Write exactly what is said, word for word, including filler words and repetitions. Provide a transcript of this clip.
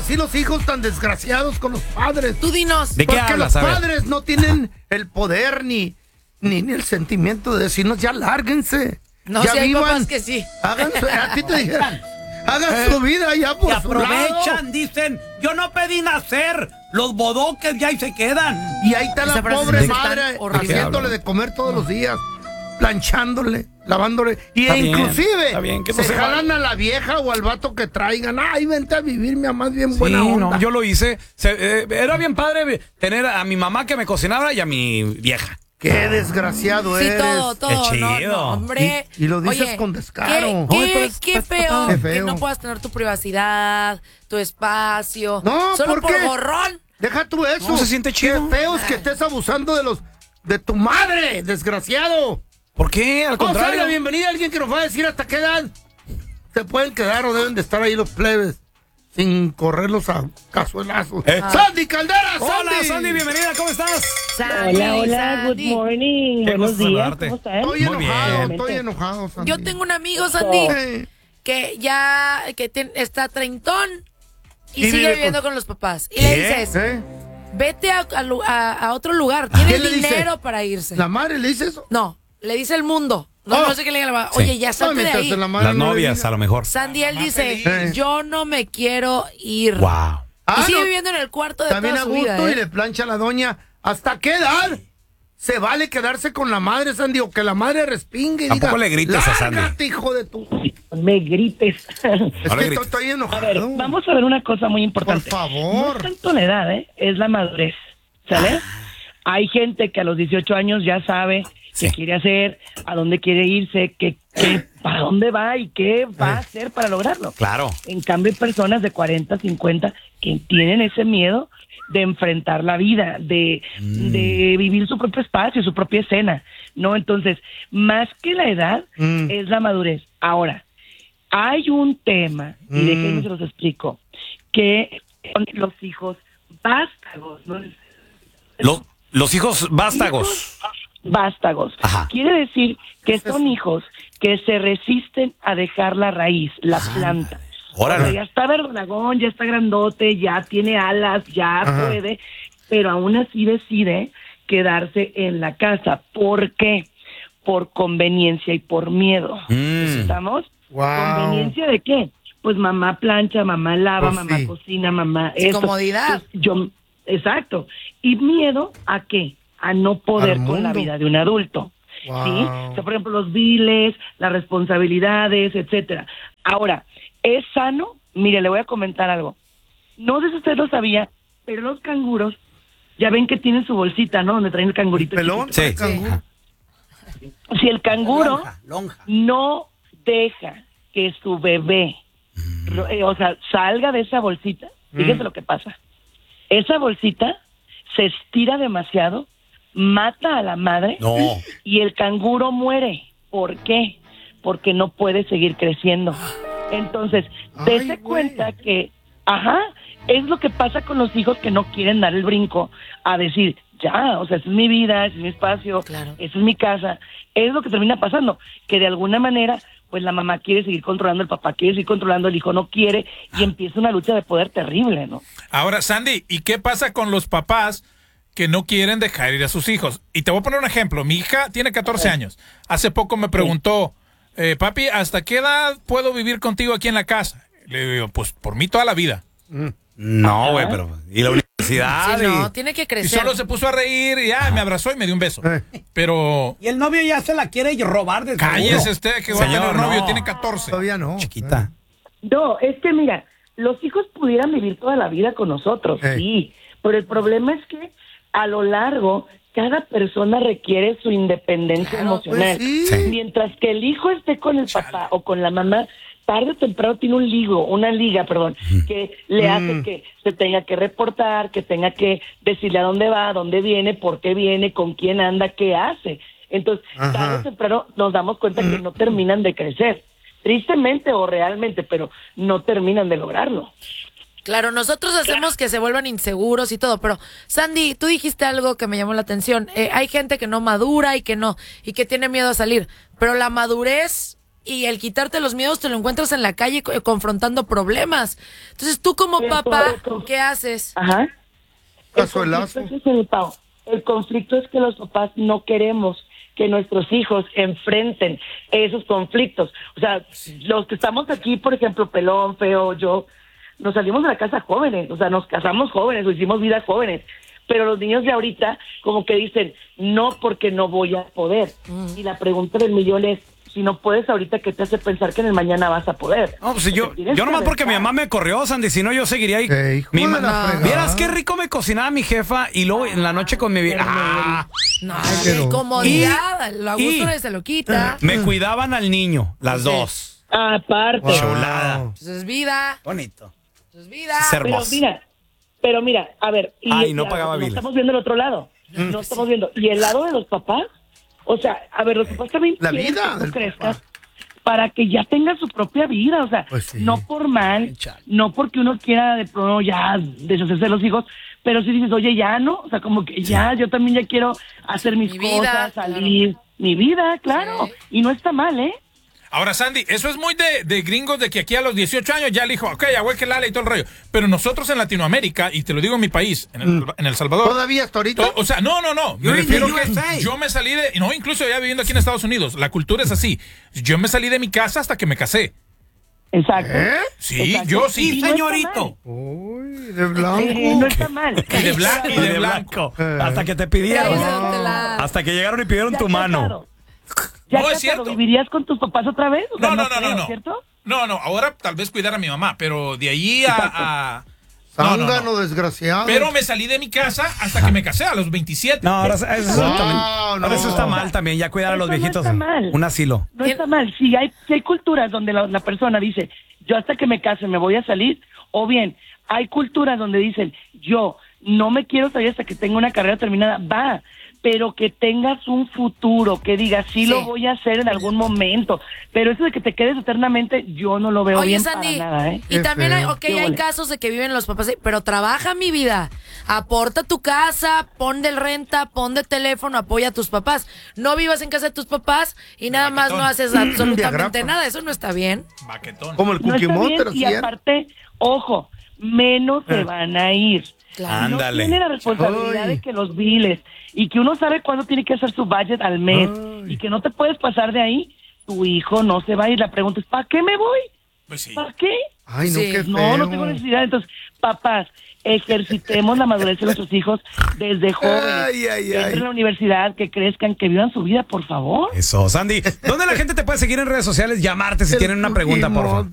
así los hijos tan desgraciados con los padres? Tú dinos. ¿De qué Porque hablas? los A ver. padres no tienen el poder ni, ni, ni el sentimiento de decirnos, ya lárguense. No, ya si hay vivan, papás que sí. Hagan su, a ti te dijeron, hagan su vida ya por Y su lado. aprovechan, dicen, yo no pedí nacer. Los bodoques ya ahí se quedan. Y ahí está la Esa frase pobre es tan madre horrible. haciéndole de comer todos los días, planchándole, lavándole. Y Está e bien, inclusive está bien, que no se, se jalan vaya. a la vieja o al vato que traigan. Ay, vente a vivir, mi mamá es bien buena Sí, onda. no, yo lo hice. Se- eh, era bien padre tener a mi mamá que me cocinara y a mi vieja. Qué desgraciado Sí, eres. todo, todo. Qué No, chido. no, hombre. Y- y lo dices Oye, con descaro. Qué, Ay, qué- pero es- qué es- feo, qué que feo. no puedas tener tu privacidad, tu espacio. No, Solo ¿por por qué? gorrón. Deja tú eso. No, se siente chido. Qué feo es que estés abusando de los de tu madre, desgraciado. ¿Por qué? Al Vamos a darle contrario. la bienvenida a alguien que nos va a decir hasta qué edad se pueden quedar o deben de estar ahí los plebes sin correrlos a cazuelazos. Eh. Sandy Caldera, Hola, Sandy. Sandy, bienvenida, ¿cómo estás? Sandy, Hola, hola, good Sandy. morning. Qué Buenos gusto días, saludarte. ¿cómo están? Estoy Muy enojado, bien. estoy enojado, Sandy. Yo tengo un amigo, Sandy, Eh, que ya que ten- está treintón y, Y sigue vive viviendo con- con... los papás. Y ¿Qué? le dices, ¿eh? vete a, a lu- a- a otro lugar, tiene ¿Quién le dice? dinero para irse. ¿La madre le dice eso? No, le dice el mundo. No, Oh. no sé qué le diga la mamá. Oye, ya No, salte de mientras ahí. la madre Las no le novias, diga. a lo mejor. Sandy, él dice, feliz. yo no me quiero ir. Wow. Ah, y sigue no, viviendo en el cuarto de también toda a su gusto vida, ¿eh? y le plancha a la doña. ¿Hasta qué edad se vale quedarse con la madre, Sandy? O que la madre respingue y Tampoco diga, le grites a Sandy. "Lárgate, hijo de tu..." Me grites. Es No le que estoy, grites. estoy enojado. A ver, vamos a ver una cosa muy importante. Por favor. No es tanto la edad, ¿eh? Es la madurez, ¿sale? Hay gente que a los dieciocho años ya sabe Sí. qué quiere hacer, a dónde quiere irse, qué, qué, para dónde va y qué va a hacer para lograrlo. Claro. En cambio, hay personas de cuarenta, cincuenta que tienen ese miedo de enfrentar la vida, de, Mm. de vivir su propio espacio, su propia escena, ¿no? Entonces, más que la edad, Mm. es la madurez. Ahora, hay un tema, y Mm. déjenme se los explico, que son los hijos vástagos, ¿no? Los, los hijos vástagos. Vástagos. Ajá. Quiere decir que son hijos que se resisten a dejar la raíz, la planta. Órale. O sea, ya está verdagón, ya está grandote, ya tiene alas, ya Ajá. puede, pero aún así decide quedarse en la casa. ¿Por qué? Por conveniencia y por miedo. Mm. ¿Estamos? Wow. ¿Conveniencia de qué? Pues mamá plancha, mamá lava, Pues mamá sí. cocina, mamá Sí, esto. comodidad. Pues yo, exacto. ¿Y miedo a qué? A no poder Al con la mundo. vida de un adulto. Wow. ¿Sí? O sea, por ejemplo, los biles, las responsabilidades, etcétera. Ahora, ¿es sano? Mire, le voy a comentar algo. No sé si usted lo sabía, pero los canguros, ya ven que tienen su bolsita, ¿no? Donde traen el cangurito. ¿Pelón? Sí. ¿El canguro? Si el canguro Lonja, lonja. no deja que su bebé, ro- eh, o sea, salga de esa bolsita, fíjese lo que pasa. Esa bolsita se estira demasiado, mata a la madre No. y el canguro muere. ¿Por qué? Porque no puede seguir creciendo. Entonces, Ay, dése güey. cuenta que, ajá, es lo que pasa con los hijos que no quieren dar el brinco a decir, ya, o sea, esa es mi vida, ese es mi espacio, Claro. esa es mi casa. Es lo que termina pasando, que de alguna manera, pues la mamá quiere seguir controlando, el papá quiere seguir controlando, el hijo no quiere, y empieza una lucha de poder terrible, ¿no? Ahora, Sandy, ¿y qué pasa con los papás que no quieren dejar ir a sus hijos? Y te voy a poner un ejemplo. Mi hija tiene catorce años. Hace poco me preguntó, eh, papi, ¿hasta qué edad puedo vivir contigo aquí en la casa? Le digo, pues por mí toda la vida. No, güey, pero. ¿Y la universidad? Sí, y- no, tiene que Y crecer. solo se puso a reír y ya, me abrazó y me dio un beso. Eh. Pero Y el novio ya se la quiere robar de cállese seguro. usted que va a Señor, tener novio, no. tiene catorce. Todavía no. Chiquita. No, es que mira, los hijos pudieran vivir toda la vida con nosotros, Ey. sí, pero el problema es que a lo largo cada persona requiere su independencia Claro, emocional. pues sí. Sí. Mientras que el hijo esté con el papá o con la mamá, tarde o temprano tiene un ligo, una liga, perdón, que le hace que se tenga que reportar, que tenga que decirle a dónde va, a dónde viene, por qué viene, con quién anda, qué hace. Entonces, Ajá. tarde o temprano nos damos cuenta que no terminan de crecer. Tristemente o realmente, pero no terminan de lograrlo. Claro, nosotros hacemos que se vuelvan inseguros y todo, pero Sandy, tú dijiste algo que me llamó la atención. Eh, hay gente que no madura y que no, y que tiene miedo a salir, pero la madurez y el quitarte los miedos te lo encuentras en la calle co- confrontando problemas. Entonces tú como Pero papá, todo eso- ¿qué haces? Ajá. El Cazuelazo. conflicto, ese es el, Pau. El conflicto es que los papás no queremos que nuestros hijos enfrenten esos conflictos. O sea, los que estamos aquí, por ejemplo, Pelón, Feo, yo, nos salimos de la casa jóvenes, o sea, nos casamos jóvenes, o hicimos vida jóvenes. Pero los niños de ahorita como que dicen, no porque no voy a poder. Y la pregunta del millón es, si no puedes ahorita, ¿qué te hace pensar que en el mañana vas a poder? No, pues yo, Tienes yo que nomás porque mi aventar. mamá me corrió, Sandy, si no yo seguiría ahí. Eh, hijo Mi de ma- la fregada. Vieras qué rico me cocinaba mi jefa y luego en la noche con mi vieja. Ah, No, pero- qué comodidad, lo a gusto y- nadie se lo quita. me cuidaban al niño, las dos. Aparte. Wow. Chulada. Eso es vida, Bonito. eso es vida. Es Pero hermoso. mira, pero mira, a ver, y, Ay, no y- pagaba no biles. estamos viendo el otro lado, no estamos viendo, y el lado de los papás, o sea, a ver, los papás también La quieren vida que tú del crezcas papá. para que ya tengan su propia vida, o sea, Pues sí. no por mal, Chale. no porque uno quiera de pronto ya deshacerse de los hijos, pero si dices, oye, ya no, o sea, como que ya, yo también ya quiero hacer mis Mi cosas, vida, salir, mi vida, claro, Sí. y no está mal, ¿eh? Ahora, Sandy, eso es muy de, de gringos, de que aquí a los dieciocho años ya le dijo, ok, ya que la y todo el rollo. Pero nosotros en Latinoamérica, y te lo digo en mi país, en El, en el Salvador. ¿Todavía hasta ahorita? to- O sea, no, no, no. Me You're in refiero the que U S A. yo me salí de. No, incluso ya viviendo aquí en Estados Unidos. La cultura es así. Yo me salí de mi casa hasta que me casé. Exacto. ¿Eh? Sí, Exacto. yo Sí, sí. no está señorito. Uy, de Eh, blanco. no está mal. Y de blanco, y de blanco. Hasta que te pidieron. Cállese, don Tela. Hasta que llegaron y pidieron Ya tu mano. casado. Ya No, es casado, cierto. ¿vivirías con tus papás otra vez? O sea, No, no, no, creo, no, no. ¿cierto? No, no, ahora tal vez cuidar a mi mamá, pero de ahí a. a- no, no, Zángano, no. desgraciado. Pero me salí de mi casa hasta que me casé a los veintisiete. No, ahora, eso, eso Wow, también- no. ahora eso está mal también, ya cuidar a los Eso no viejitos. está mal. Un asilo. No está mal. Si hay, si hay culturas donde la, la persona dice, yo hasta que me case me voy a salir, o bien hay culturas donde dicen, yo no me quiero salir hasta que tenga una carrera terminada, va, pero que tengas un futuro, que digas, sí, Sí. lo voy a hacer en algún momento, pero eso de que te quedes eternamente, yo no lo veo Oye, bien Sandy, para nada, ¿eh? y Qué también hay, feo. ok, Qué hay ole. casos de que viven los papás, pero trabaja mi vida, aporta tu casa, pon de renta, pon de teléfono, apoya a tus papás. No vivas en casa de tus papás y nada más baquetón. no haces absolutamente Diagrama. nada, eso no está bien. Baquetón. Como el No Cookie está bien, Monster, y así era. aparte, ojo, menos se van a ir. Claro. Ándale. No tiene la responsabilidad Ay. de que los biles y que uno sabe cuándo tiene que hacer su budget al mes Ay. y que no te puedes pasar de ahí, tu hijo no se va a ir. La pregunta es, ¿para qué me voy? Pues sí. ¿Para qué? Ay, no, Sí. qué feo. No, no tengo necesidad. Entonces, papás, ejercitemos la madurez de nuestros hijos desde jóvenes. Ay, ay, Que entren ay. a la universidad, que crezcan, que vivan su vida, por favor. Eso, Sandy. ¿Dónde la gente te puede seguir en redes sociales? Llamarte si El tienen una pregunta, por favor. Cookie